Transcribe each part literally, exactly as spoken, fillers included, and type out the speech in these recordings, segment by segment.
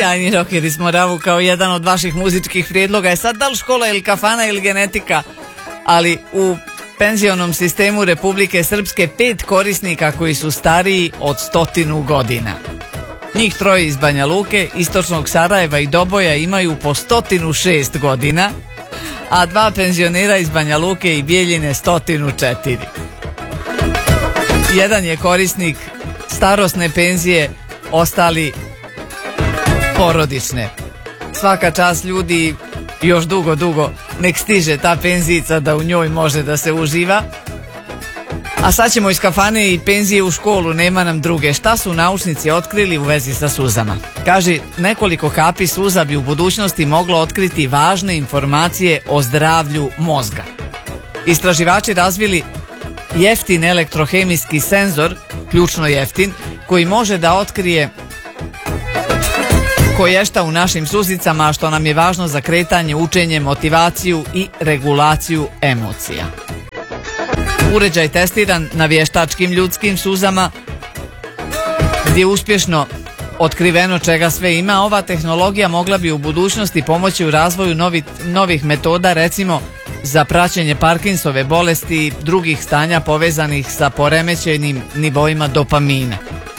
Sjajni rokeri smo, Ravu, kao jedan od vaših muzičkih prijedloga je sad da li škola ili kafana ili genetika, ali u penzionom sistemu Republike Srpske pet korisnika koji su stariji od stotinu godina. Njih troje iz Banja Luke, istočnog Sarajeva i Doboja imaju po stotinu šest godina, a dva penzionera iz Banja Luke i Bijeljine stotinu četiri. Jedan je korisnik starosne penzije, ostali porodične. Svaka čast ljudi, još dugo, dugo nek stiže ta penzijica da u njoj može da se uživa. A sad ćemo iz kafane i penzije u školu, nema nam druge. Šta su naučnici otkrili u vezi sa suzama? Kaže, nekoliko kapi suza bi u budućnosti moglo otkriti važne informacije o zdravlju mozga. Istraživači razvili jeftin elektrohemijski senzor, ključno jeftin, koji može da otkrije koješta u našim suzicama, što nam je važno za kretanje, učenje, motivaciju i regulaciju emocija. Uređaj testiran na vještačkim ljudskim suzama, gdje je uspješno otkriveno čega sve ima. Ova tehnologija mogla bi u budućnosti pomoći u razvoju novi, novih metoda, recimo za praćenje Parkinsove bolesti i drugih stanja povezanih sa poremećenim nivoima dopamina.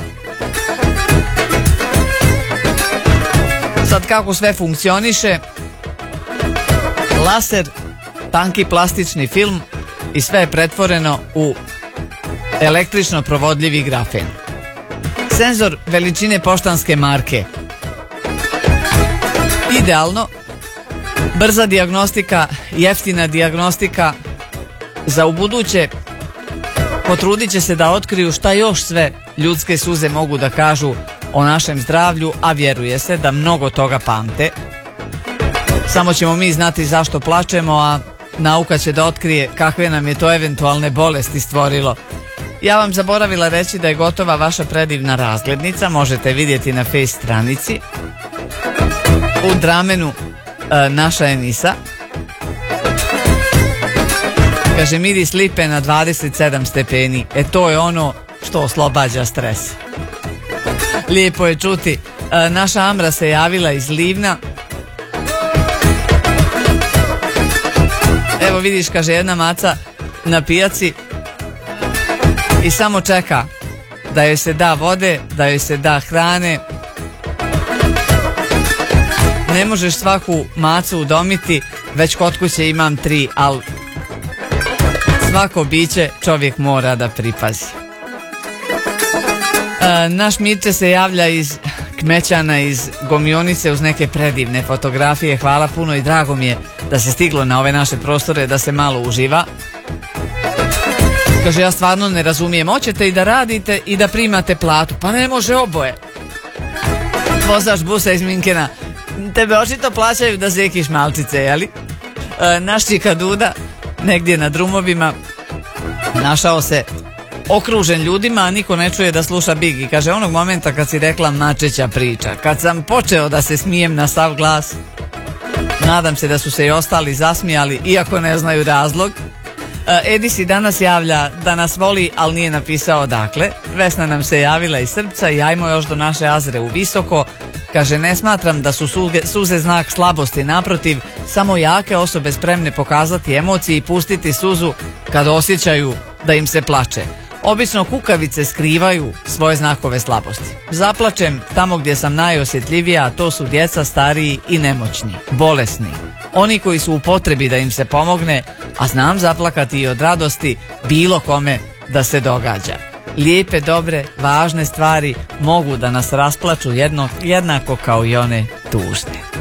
Sad kako sve funkcioniše, laser, tanki plastični film i sve je pretvoreno u električno provodljivi grafen. Senzor veličine poštanske marke. Idealno, brza dijagnostika, jeftina dijagnostika. Za ubuduće potrudit će se da otkriju šta još sve ljudske suze mogu da kažu o našem zdravlju, a vjeruje se da mnogo toga pamte. Samo ćemo mi znati zašto plačemo, a nauka će da otkrije kakve nam je to eventualne bolesti stvorilo. Ja vam zaboravila reći da je gotova vaša predivna razglednica, možete vidjeti na face stranici. U Dramenu e, naša Enisa. Kaže, miris lipe na dvadeset sedam stepeni. E to je ono što oslobađa stres. Lijepo je čuti. E, naša Amra se javila iz Livna. Evo vidiš, kaže, jedna maca na pijaci i samo čeka da joj se da vode, da joj se da hrane. Ne možeš svaku macu udomiti, već kod kuće imam tri, ali svako biće čovjek mora da pripazi. E, naš Mirče se javlja iz Kmećana, iz Gomionice, uz neke predivne fotografije. Hvala puno i drago mi je da se stiglo na ove naše prostore, da se malo uživa. Kaže, ja stvarno ne razumijem, hoćete i da radite i da primate platu, pa ne može oboje. Vozač busa iz Minkena, tebe očito plaćaju da zekiš malčice, jeli? E, naš Čika Duda, negdje na drumovima, našao se okružen ljudima, a niko ne čuje da sluša Bigi. Kaže, onog momenta kad si rekla Mačeća priča, kad sam počeo da se smijem na sav glas, nadam se da su se i ostali zasmijali, iako ne znaju razlog. Edi si danas javlja da nas voli, ali nije napisao odakle. Vesna nam se javila iz Srpca i ajmo još do naše Azre u Visoko. Kaže, ne smatram da su suge, suze znak slabosti, naprotiv, samo jake osobe spremne pokazati emocije i pustiti suzu kad osjećaju da im se plače. Obično kukavice skrivaju svoje znakove slabosti. Zaplačem tamo gdje sam najosjetljivija, a to su djeca, stariji i nemoćni, bolesni. Oni koji su u potrebi da im se pomogne, a znam zaplakati i od radosti bilo kome da se događa. Lijepe, dobre, važne stvari mogu da nas rasplaču jedno, jednako kao i one tužne.